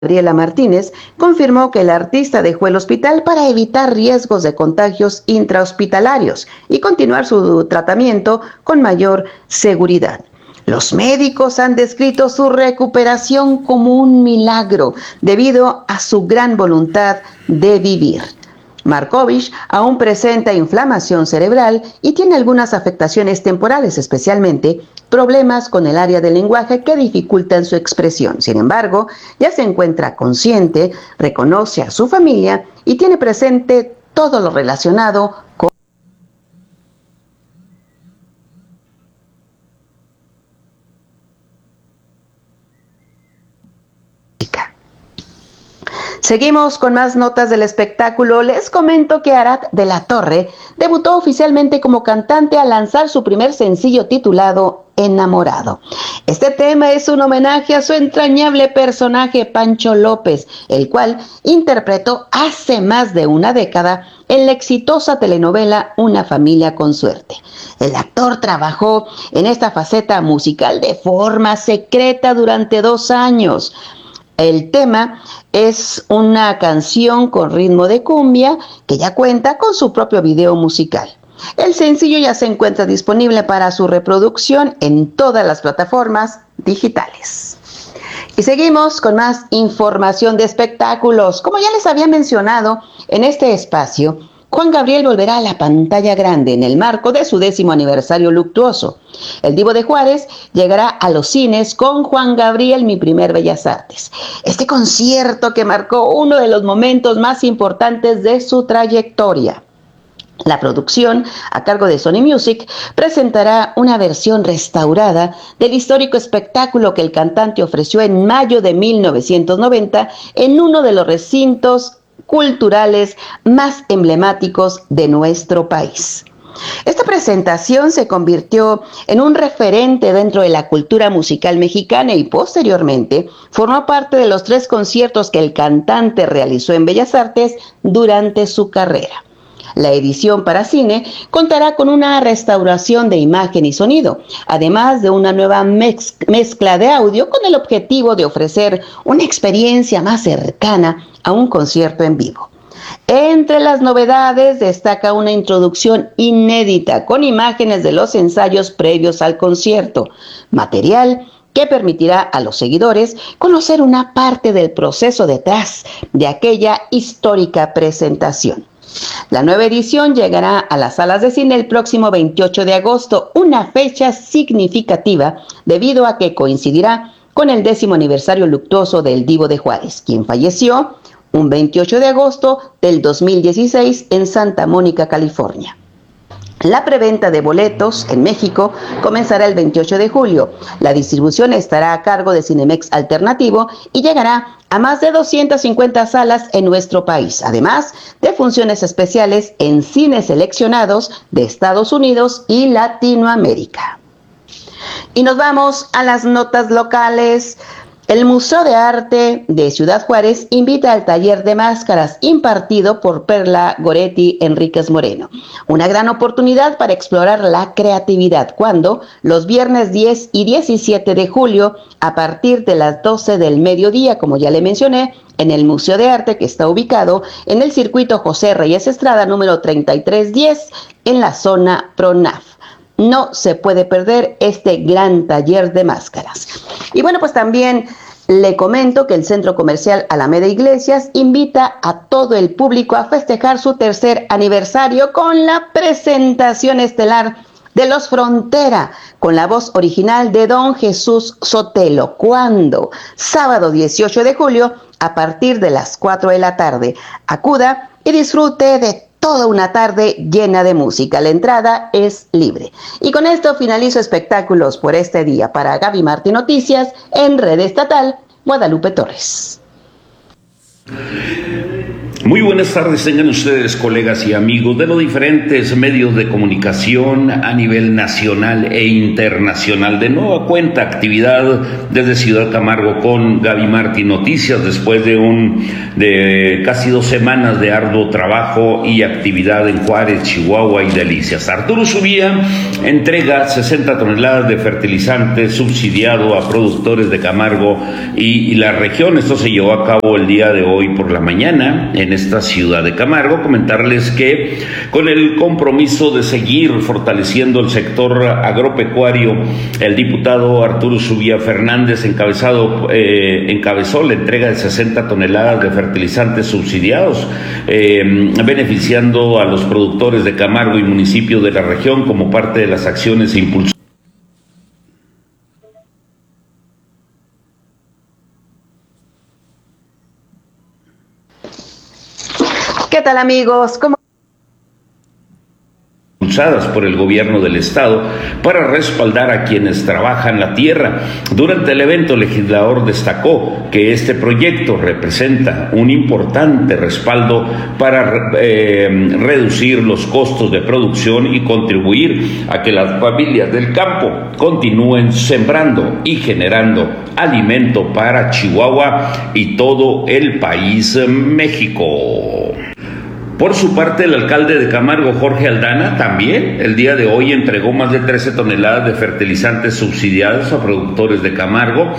Gabriela Martínez, confirmó que el artista dejó el hospital para evitar riesgos de contagios intrahospitalarios y continuar su tratamiento con mayor seguridad. Los médicos han descrito su recuperación como un milagro debido a su gran voluntad de vivir. Markovich aún presenta inflamación cerebral y tiene algunas afectaciones temporales, especialmente problemas con el área del lenguaje que dificultan su expresión. Sin embargo, ya se encuentra consciente, reconoce a su familia y tiene presente todo lo relacionado con música. Seguimos con más notas del espectáculo. Les comento que Arad de la Torre debutó oficialmente como cantante al lanzar su primer sencillo titulado Enamorado. Este tema es un homenaje a su entrañable personaje Pancho López, el cual interpretó hace más de una década en la exitosa telenovela Una familia con suerte. El actor trabajó en esta faceta musical de forma secreta durante 2 años. El tema es una canción con ritmo de cumbia que ya cuenta con su propio video musical. El sencillo ya se encuentra disponible para su reproducción en todas las plataformas digitales. Y seguimos con más información de espectáculos. Como ya les había mencionado en este espacio, Juan Gabriel volverá a la pantalla grande en el marco de su 10º aniversario luctuoso. El Divo de Juárez llegará a los cines con Juan Gabriel, Mi Primer Bellas Artes. Este concierto que marcó uno de los momentos más importantes de su trayectoria. La producción, a cargo de Sony Music, presentará una versión restaurada del histórico espectáculo que el cantante ofreció en mayo de 1990 en uno de los recintos culturales más emblemáticos de nuestro país. Esta presentación se convirtió en un referente dentro de la cultura musical mexicana y posteriormente formó parte de los 3 conciertos que el cantante realizó en Bellas Artes durante su carrera. La edición para cine contará con una restauración de imagen y sonido, además de una nueva mezcla de audio con el objetivo de ofrecer una experiencia más cercana a un concierto en vivo. Entre las novedades destaca una introducción inédita con imágenes de los ensayos previos al concierto, material que permitirá a los seguidores conocer una parte del proceso detrás de aquella histórica presentación. La nueva edición llegará a las salas de cine el próximo 28 de agosto, una fecha significativa debido a que coincidirá con el 10º aniversario luctuoso del Divo de Juárez, quien falleció un 28 de agosto del 2016 en Santa Mónica, California. La preventa de boletos en México comenzará el 28 de julio. La distribución estará a cargo de Cinemex Alternativo y llegará a más de 250 salas en nuestro país, además de funciones especiales en cines seleccionados de Estados Unidos y Latinoamérica. Y nos vamos a las notas locales. El Museo de Arte de Ciudad Juárez invita al taller de máscaras impartido por Perla Goretti Enríquez Moreno. Una gran oportunidad para explorar la creatividad cuando los viernes 10 y 17 de julio a partir de las 12 del mediodía, como ya le mencioné, en el Museo de Arte que está ubicado en el circuito José Reyes Estrada número 3310 en la zona PRONAF. No se puede perder este gran taller de máscaras. Y bueno, pues también le comento que el Centro Comercial Alameda Iglesias invita a todo el público a festejar su 3er aniversario con la presentación estelar de Los Frontera, con la voz original de Don Jesús Sotelo. ¿Cuándo? Sábado 18 de julio a partir de las 4 de la tarde. Acuda y disfrute de toda una tarde llena de música. La entrada es libre. Y con esto finalizo espectáculos por este día. Para Gaby Martín Noticias, en Red Estatal, Guadalupe Torres. Muy buenas tardes, tengan ustedes, colegas y amigos de los diferentes medios de comunicación a nivel nacional e internacional. De nueva cuenta, actividad desde Ciudad Camargo con Gaby Martí Noticias, después de casi 2 semanas de arduo trabajo y actividad en Juárez, Chihuahua y Delicias. Arturo Subía entrega 60 toneladas de fertilizante subsidiado a productores de Camargo y la región. Esto se llevó a cabo el día de hoy por la mañana en esta ciudad de Camargo. Comentarles que con el compromiso de seguir fortaleciendo el sector agropecuario, el diputado Arturo Subía Fernández encabezó la entrega de 60 toneladas de fertilizantes subsidiados, beneficiando a los productores de Camargo y municipios de la región como parte de las acciones impulsadas. ¿Qué tal, amigos? Impulsadas por el gobierno del estado para respaldar a quienes trabajan la tierra. Durante el evento, el legislador destacó que este proyecto representa un importante respaldo para reducir los costos de producción y contribuir a que las familias del campo continúen sembrando y generando alimento para Chihuahua y todo el país México. Por su parte, el alcalde de Camargo, Jorge Aldana, también el día de hoy entregó más de 13 toneladas de fertilizantes subsidiados a productores de Camargo.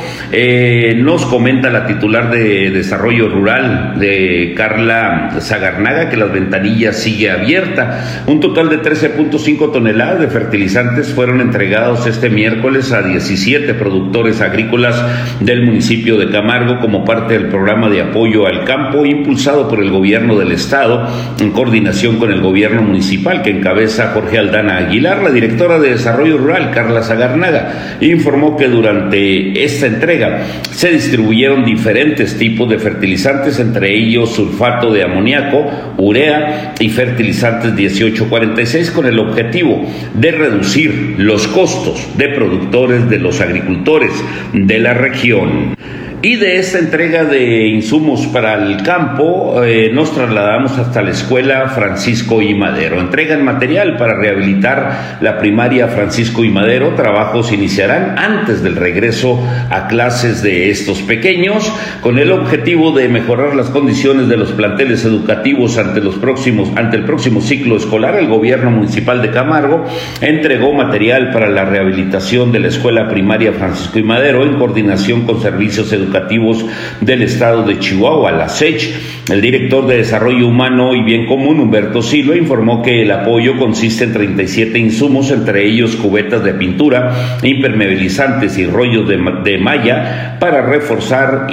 Nos comenta la titular de Desarrollo Rural, de Carla Zagarnaga, que las ventanillas sigue abierta. Un total de 13.5 toneladas de fertilizantes fueron entregados este miércoles a 17 productores agrícolas del municipio de Camargo como parte del programa de apoyo al campo impulsado por el gobierno del estado, en coordinación con el gobierno municipal que encabeza Jorge Aldana Aguilar. La directora de Desarrollo Rural, Carla Zagarnaga, informó que durante esta entrega se distribuyeron diferentes tipos de fertilizantes, entre ellos sulfato de amoníaco, urea y fertilizantes 1846, con el objetivo de reducir los costos de productores de los agricultores de la región. Y de esta entrega de insumos para el campo nos trasladamos hasta la escuela Francisco I. Madero. Entregan material para rehabilitar la primaria Francisco I. Madero. Trabajos iniciarán antes del regreso a clases de estos pequeños, con el objetivo de mejorar las condiciones de los planteles educativos ante el próximo ciclo escolar. El gobierno municipal de Camargo entregó material para la rehabilitación de la escuela primaria Francisco I. Madero en coordinación con servicios educativos del estado de Chihuahua, la SECH. El director de Desarrollo Humano y Bien Común, Humberto Silva, informó que el apoyo consiste en 37 insumos, entre ellos cubetas de pintura, impermeabilizantes y rollos de malla para reforzar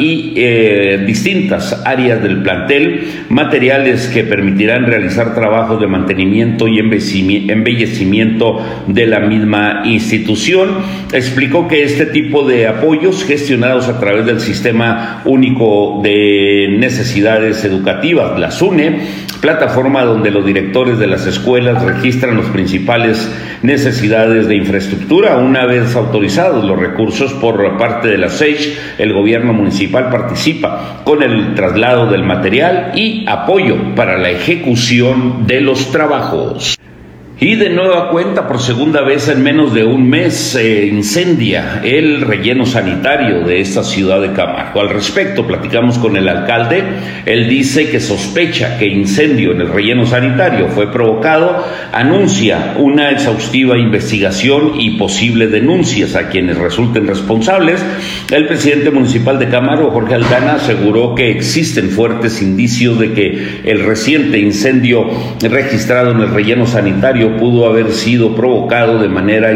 distintas áreas del plantel, materiales que permitirán realizar trabajos de mantenimiento y embellecimiento de la misma institución. Explicó que este tipo de apoyos gestionados a través del Sistema Único de Necesidades Educativas, la SUNE, plataforma donde los directores de las escuelas registran las principales necesidades de infraestructura. Una vez autorizados los recursos por parte de la SECH, el gobierno municipal participa con el traslado del material y apoyo para la ejecución de los trabajos. Y de nueva cuenta, por segunda vez en menos de un mes, se incendia el relleno sanitario de esta ciudad de Camargo. Al respecto, platicamos con el alcalde. Él dice que sospecha que incendio en el relleno sanitario fue provocado, anuncia una exhaustiva investigación y posibles denuncias a quienes resulten responsables. El presidente municipal de Camargo, Jorge Aldana, aseguró que existen fuertes indicios de que el reciente incendio registrado en el relleno sanitario pudo haber sido provocado de manera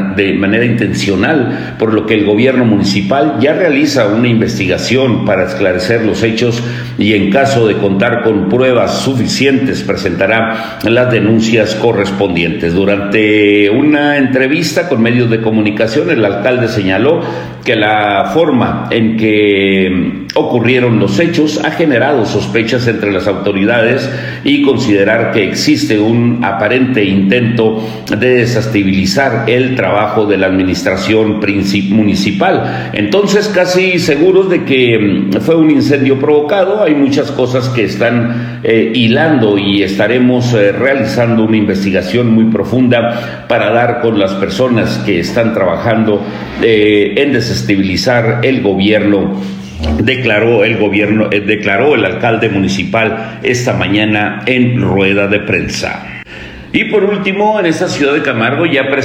intencional, por lo que el gobierno municipal ya realiza una investigación para esclarecer los hechos y, en caso de contar con pruebas suficientes, presentará las denuncias correspondientes. Durante una entrevista con medios de comunicación, el alcalde señaló que la forma en que ocurrieron los hechos ha generado sospechas entre las autoridades y considerar que existe un aparente intento de desestabilizar el trabajo de la administración municipal. Entonces, casi seguros de que fue un incendio provocado. Hay muchas cosas que están hilando y estaremos realizando una investigación muy profunda para dar con las personas que están trabajando en desestabilizar el gobierno. Declaró el alcalde municipal esta mañana en rueda de prensa. Y por último, en esta ciudad de Camargo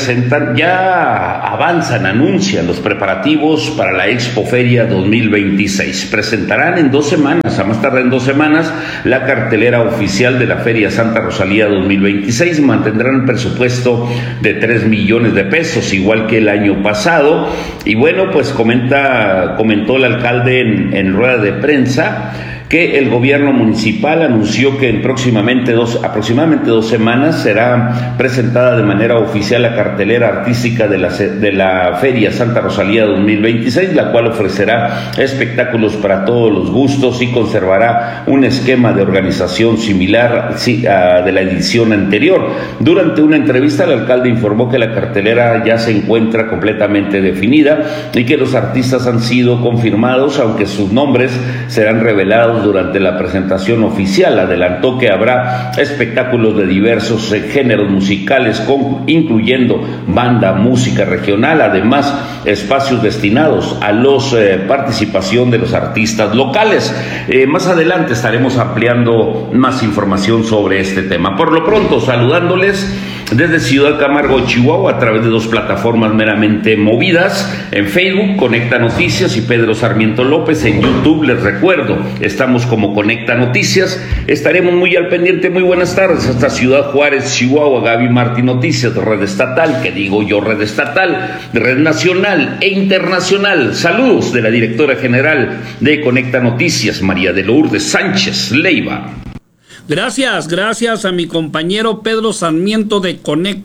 anuncian los preparativos para la Expoferia 2026. Presentarán en 2 semanas, a más tardar en 2 semanas, la cartelera oficial de la Feria Santa Rosalía 2026. Mantendrán el presupuesto de 3 millones de pesos, igual que el año pasado. Y bueno, pues comentó el alcalde en rueda de prensa que el gobierno municipal anunció que en aproximadamente 2 semanas será presentada de manera oficial la cartelera artística de la Feria Santa Rosalía 2026, la cual ofrecerá espectáculos para todos los gustos y conservará un esquema de organización similar de la edición anterior. Durante una entrevista, el alcalde informó que la cartelera ya se encuentra completamente definida y que los artistas han sido confirmados, aunque sus nombres serán revelados durante la presentación oficial. Adelantó que habrá espectáculos de diversos géneros musicales, incluyendo banda, música regional, además espacios destinados a la participación de los artistas locales. Más adelante estaremos ampliando más información sobre este tema. Por lo pronto, saludándoles desde Ciudad Camargo, Chihuahua, a través de 2 plataformas meramente movidas, en Facebook, Conecta Noticias, y Pedro Sarmiento López en YouTube. Les recuerdo, estamos como Conecta Noticias. Estaremos muy al pendiente. Muy buenas tardes hasta Ciudad Juárez, Chihuahua. Gaby Martín Noticias, red estatal, red estatal, red nacional e internacional. Saludos de la directora general de Conecta Noticias, María de Lourdes Sánchez Leiva. Gracias a mi compañero Pedro Sarmiento de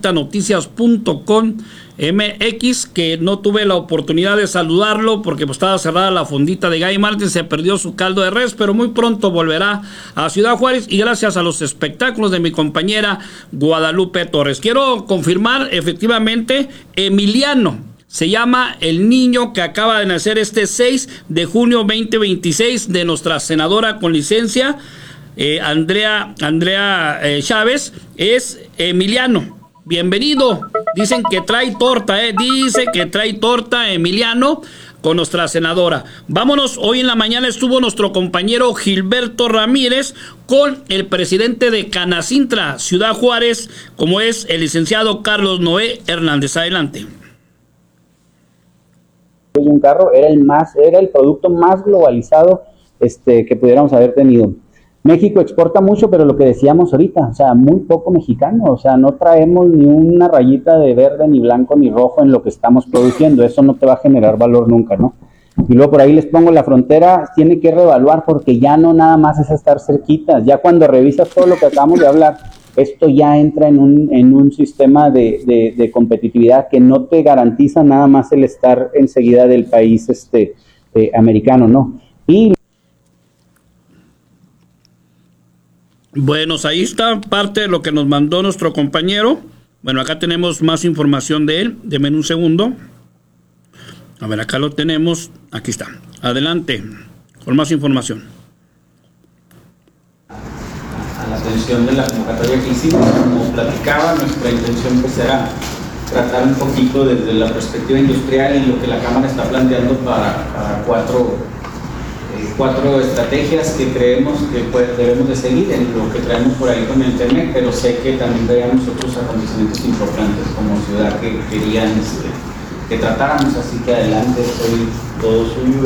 conectanoticias.com MX, que no tuve la oportunidad de saludarlo porque pues estaba cerrada la fondita de Gaby Martín, se perdió su caldo de res, pero muy pronto volverá a Ciudad Juárez, y gracias a los espectáculos de mi compañera Guadalupe Torres. Quiero confirmar, efectivamente, Emiliano se llama el niño que acaba de nacer este 6 de junio 2026 de nuestra senadora con licencia, Andrea Chávez. Es Emiliano. Bienvenido. Dicen que trae torta, dice que trae torta Emiliano con nuestra senadora. Vámonos, hoy en la mañana estuvo nuestro compañero Gilberto Ramírez con el presidente de Canacintra, Ciudad Juárez, como es el licenciado Carlos Noé Hernández. Adelante. Un carro era el producto más globalizado que pudiéramos haber tenido. México exporta mucho, pero lo que decíamos ahorita, o sea, muy poco mexicano, o sea, no traemos ni una rayita de verde, ni blanco, ni rojo en lo que estamos produciendo. Eso no te va a generar valor nunca, ¿no? Y luego por ahí les pongo la frontera, tiene que reevaluar, porque ya no nada más es estar cerquita. Ya cuando revisas todo lo que acabamos de hablar, esto ya entra en un sistema de competitividad que no te garantiza nada más el estar enseguida del país americano, ¿no? Y bueno, ahí está parte de lo que nos mandó nuestro compañero. Bueno, acá tenemos más información de él. Deme un segundo. A ver, acá lo tenemos. Aquí está. Adelante, con más información. A la atención de la convocatoria que hicimos, como platicaba, nuestra intención pues era tratar un poquito desde la perspectiva industrial y lo que la Cámara está planteando para cuatro estrategias que creemos que debemos de seguir en lo que traemos por ahí con el TEMEC, pero sé que también veíamos otros acontecimientos importantes como ciudad que querían que tratáramos, así que adelante, soy todo suyo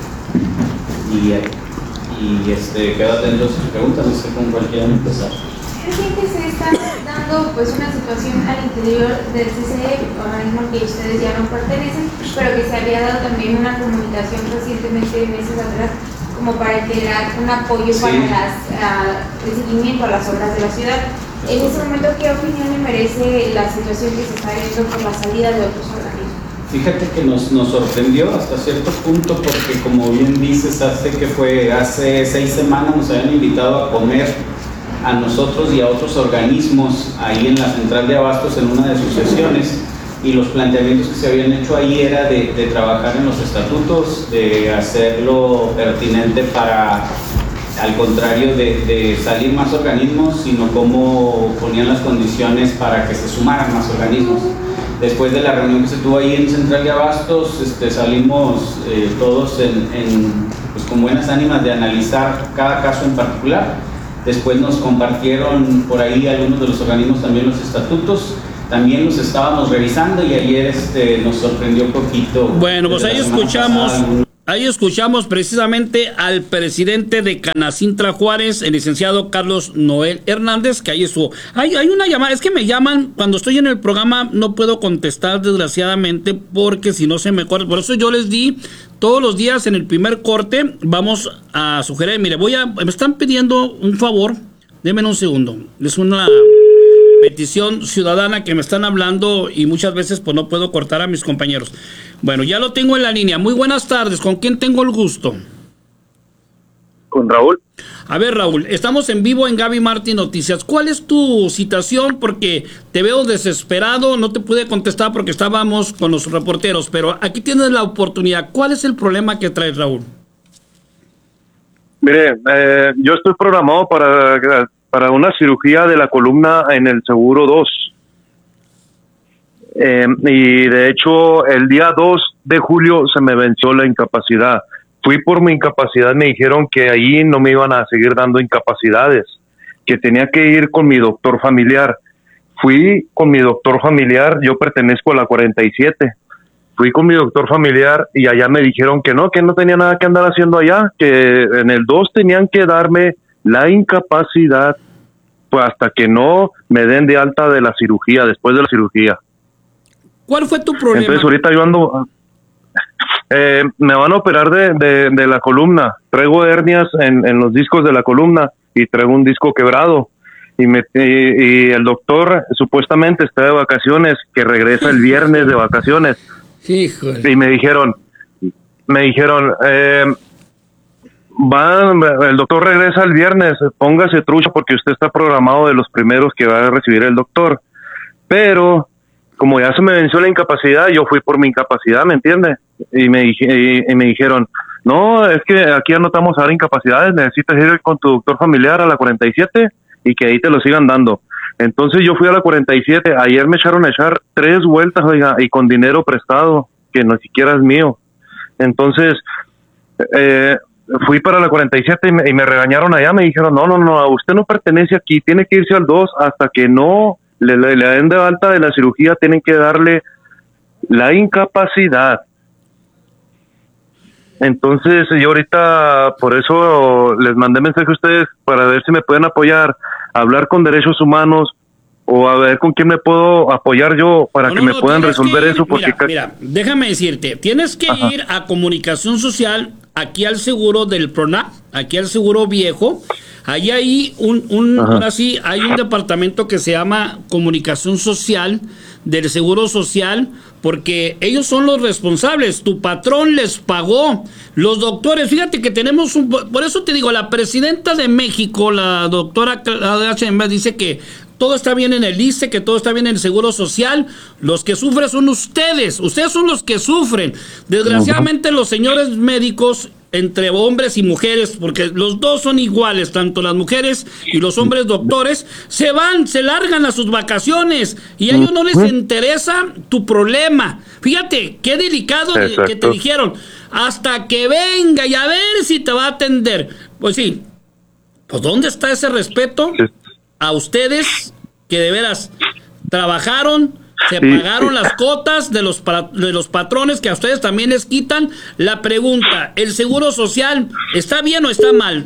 y quedo atento a sus preguntas, no sé con cuál quieran empezar. ¿Creen que se está dando pues una situación al interior del CCE, organismo que ustedes ya no pertenecen, pero que se había dado también una comunicación recientemente, meses atrás, como para integrar un apoyo para el seguimiento a las obras de la ciudad? En ese momento, ¿qué opinión le merece la situación que se está viendo por la salida de otros organismos? Fíjate que nos sorprendió hasta cierto punto porque, como bien dices, hace 6 semanas nos habían invitado a comer a nosotros y a otros organismos ahí en la central de abastos en una de sus sesiones, y los planteamientos que se habían hecho ahí era de trabajar en los estatutos, de hacerlo pertinente para, al contrario de salir más organismos, sino cómo ponían las condiciones para que se sumaran más organismos. Después de la reunión que se tuvo ahí en Central de Abastos, salimos todos pues con buenas ánimas de analizar cada caso en particular. Después nos compartieron por ahí algunos de los organismos también los estatutos. También los estábamos revisando y ayer nos sorprendió un poquito. Bueno, pues ahí escuchamos precisamente al presidente de Canacintra Juárez, el licenciado Carlos Noel Hernández, que ahí estuvo. Hay una llamada, es que me llaman cuando estoy en el programa, no puedo contestar desgraciadamente porque si no se me corta. Por eso yo les di todos los días en el primer corte, vamos a sugerir, mire, me están pidiendo un favor, denme un segundo, es una petición ciudadana que me están hablando y muchas veces pues no puedo cortar a mis compañeros. Bueno, ya lo tengo en la línea. Muy buenas tardes. ¿Con quién tengo el gusto? Con Raúl. A ver, Raúl, estamos en vivo en Gaby Martín Noticias. ¿Cuál es tu situación? Porque te veo desesperado, no te pude contestar porque estábamos con los reporteros, pero aquí tienes la oportunidad. ¿Cuál es el problema que traes, Raúl? Mire, yo estoy programado para una cirugía de la columna en el Seguro 2. Y de hecho, el día 2 de julio se me venció la incapacidad. Fui por mi incapacidad, me dijeron que ahí no me iban a seguir dando incapacidades, que tenía que ir con mi doctor familiar. Fui con mi doctor familiar, yo pertenezco a la 47. Fui con mi doctor familiar y allá me dijeron que no tenía nada que andar haciendo allá, que en el 2 tenían que darme la incapacidad pues hasta que no me den de alta de la cirugía, después de la cirugía. ¿Cuál fue tu problema? Entonces ahorita yo ando, me van a operar de la columna, traigo hernias en los discos de la columna y traigo un disco quebrado y el doctor supuestamente está de vacaciones, que regresa el viernes de vacaciones. Híjole. Y me dijeron, el doctor regresa el viernes, póngase trucha porque usted está programado de los primeros que va a recibir el doctor. Pero como ya se me venció la incapacidad, yo fui por mi incapacidad, ¿me entiende? Y me dijeron, no, es que aquí anotamos a dar incapacidades, necesitas ir con tu doctor familiar a la 47 y que ahí te lo sigan dando. Entonces yo fui a la 47, ayer me echaron a echar 3 vueltas, oiga, y con dinero prestado, que no siquiera es mío. Entonces, fui para la 47 y me regañaron allá, me dijeron, no, usted no pertenece aquí, tiene que irse al 2 hasta que no le den de alta de la cirugía, tienen que darle la incapacidad. Entonces yo ahorita por eso les mandé mensaje a ustedes para ver si me pueden apoyar, hablar con Derechos Humanos o a ver con quién me puedo apoyar yo para que me puedan resolver eso. Porque mira, déjame decirte, tienes que ir a Comunicación Social, aquí al seguro del PRONAP, aquí al seguro viejo. Ahí hay ahora sí, hay un departamento que se llama Comunicación Social del Seguro Social, porque ellos son los responsables. Tu patrón les pagó. Los doctores, fíjate que tenemos por eso te digo, la presidenta de México, la doctora Claudia Sheinbaum, dice que todo está bien en el ISSSTE, que todo está bien en el Seguro Social. Los que sufren son ustedes son los que sufren. Desgraciadamente los señores médicos, entre hombres y mujeres, porque los dos son iguales, tanto las mujeres y los hombres doctores, se largan a sus vacaciones y a ellos no les interesa tu problema. Fíjate, qué delicado que te dijeron, hasta que venga y a ver si te va a atender. Pues sí, pues ¿dónde está ese respeto a ustedes que de veras trabajaron? Se pagaron las cotas de los patrones que a ustedes también les quitan. La pregunta, ¿el Seguro Social está bien o está mal?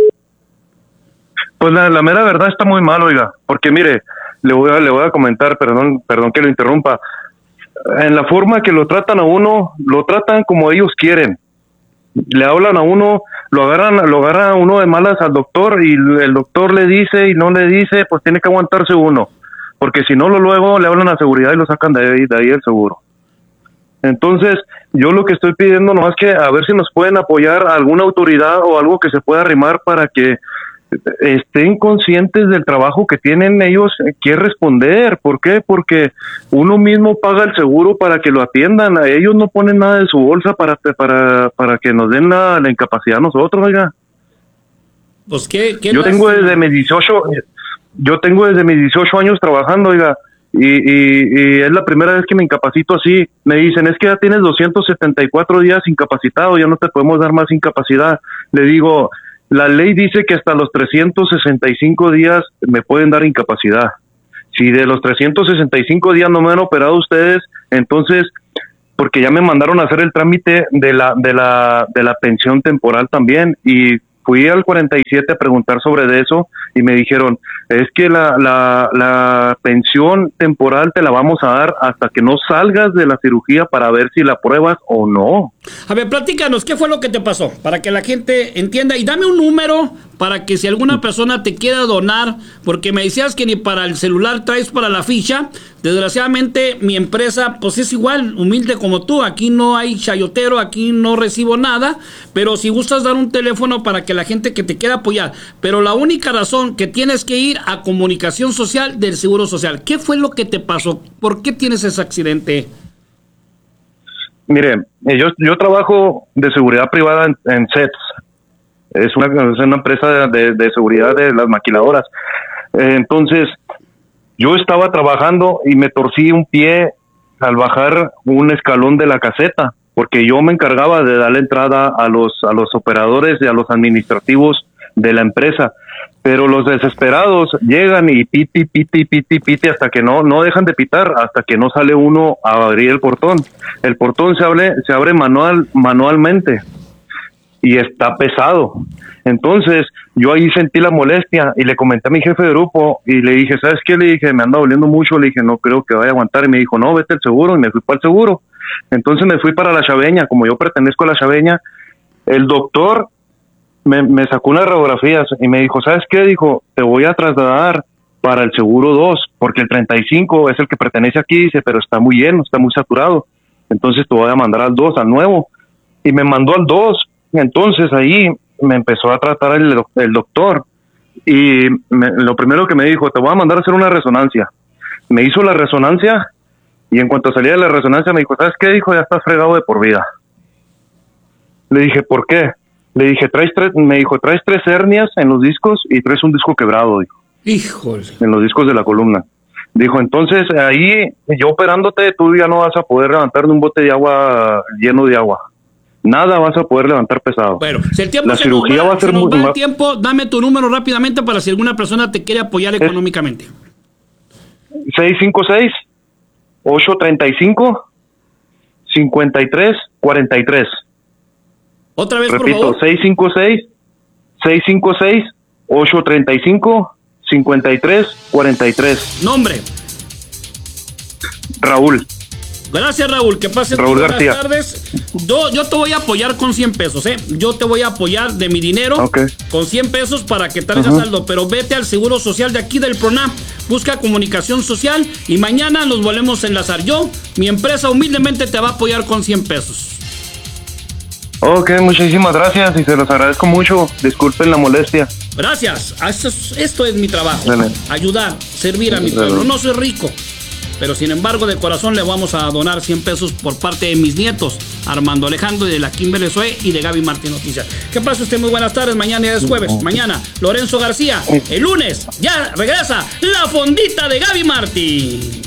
Pues la mera verdad está muy mal, oiga, porque mire, le voy a comentar, perdón que lo interrumpa. En la forma que lo tratan a uno, lo tratan como ellos quieren. Le hablan a uno, lo agarra a uno de malas al doctor y el doctor le dice y no le dice, pues tiene que aguantarse uno. Porque si no, luego le hablan a seguridad y lo sacan de ahí el seguro. Entonces, yo lo que estoy pidiendo nomás que a ver si nos pueden apoyar alguna autoridad o algo que se pueda arrimar para que estén conscientes del trabajo que tienen ellos que responder. ¿Por qué? Porque uno mismo paga el seguro para que lo atiendan. Ellos no ponen nada de su bolsa para que nos den la incapacidad a nosotros, oiga. Pues ¿qué yo tengo desde mis 18 años trabajando, oiga, y es la primera vez que me incapacito así. Me dicen, es que ya tienes 274 días incapacitado, ya no te podemos dar más incapacidad. Le digo, la ley dice que hasta los 365 días me pueden dar incapacidad. Si de los 365 días no me han operado ustedes, entonces, porque ya me mandaron a hacer el trámite de la pensión temporal también, y fui al 47 a preguntar sobre eso y me dijeron, es que la pensión temporal te la vamos a dar hasta que no salgas de la cirugía para ver si la pruebas o no. A ver, platícanos, ¿qué fue lo que te pasó? Para que la gente entienda, y dame un número para que si alguna persona te quiera donar, porque me decías que ni para el celular traes para la ficha. Desgraciadamente mi empresa pues es igual, humilde como tú, aquí no hay chayotero, aquí no recibo nada, pero si gustas dar un teléfono para que la gente que te quiera apoyar, pero la única razón que tienes que ir a Comunicación Social del Seguro Social. ¿Qué fue lo que te pasó? ¿Por qué tienes ese accidente? Mire, yo trabajo de seguridad privada en CETS. Es una empresa de seguridad de las maquiladoras. Entonces, yo estaba trabajando y me torcí un pie al bajar un escalón de la caseta, porque yo me encargaba de darle entrada a los operadores y a los administrativos de la empresa. Pero los desesperados llegan y piti hasta que no dejan de pitar, hasta que no sale uno a abrir el portón. El portón se abre manualmente y está pesado. Entonces yo ahí sentí la molestia y le comenté a mi jefe de grupo y le dije, ¿sabes qué? Le dije, me anda doliendo mucho. Le dije, no creo que vaya a aguantar. Y me dijo, no, vete al seguro. Y me fui para el seguro. Entonces me fui para la Chaveña. Como yo pertenezco a la Chaveña, el doctor me sacó unas radiografías y me dijo, ¿sabes qué? Dijo, te voy a trasladar para el seguro 2, porque el 35 es el que pertenece aquí, dice, pero está muy lleno, está muy saturado. Entonces te voy a mandar al 2, al nuevo. Y me mandó al 2. Entonces ahí me empezó a tratar el doctor y lo primero que me dijo, te voy a mandar a hacer una resonancia. Me hizo la resonancia y en cuanto salía de la resonancia me dijo, ¿sabes qué? Dijo, ya estás fregado de por vida. Le dije, ¿por qué? Le dije, me dijo, traes 3 hernias en los discos y traes un disco quebrado, dijo. Híjole. En los discos de la columna. Dijo, entonces ahí yo operándote, tú ya no vas a poder levantar un bote de agua lleno de agua. Nada vas a poder levantar pesado. Bueno, si el tiempo la cirugía va a ser muy mal tiempo, dame tu número rápidamente para si alguna persona te quiere apoyar económicamente. 656-835-5343. Otra vez, repito, por favor. 656-835-5343. Nombre. Raúl. Gracias, Raúl. Que pasen Raúl buenas García. tardes. Yo te voy a apoyar con 100 pesos, ¿eh? Yo te voy a apoyar de mi dinero con 100 pesos para que traigas saldo. Pero vete al Seguro Social de aquí del PRONAM. Busca Comunicación Social y mañana nos volvemos a enlazar. Mi empresa humildemente te va a apoyar con 100 pesos. Ok, muchísimas gracias y se los agradezco mucho. Disculpen la molestia. Gracias. Esto es mi trabajo. Dale. Ayudar, servir a mi pueblo. No soy rico, pero sin embargo de corazón le vamos a donar 100 pesos por parte de mis nietos, Armando Alejandro y de la Kimberly Zoe y de Gaby Martín Noticias. Que pase usted muy buenas tardes. Mañana ya es jueves. Mañana Lorenzo García. El lunes ya regresa la fondita de Gaby Martín.